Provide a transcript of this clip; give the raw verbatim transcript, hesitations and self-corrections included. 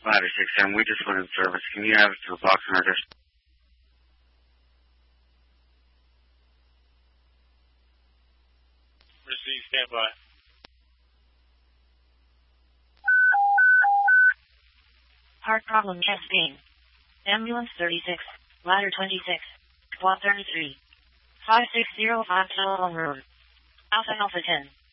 Ladder six ten, we just went in service. Can you have it to a box on our desk? Receive, stand by. Heart problem testing. Ambulance thirty-six, ladder twenty-six, squad thirty-three. five six zero five telephone room. Alpha Alpha ten.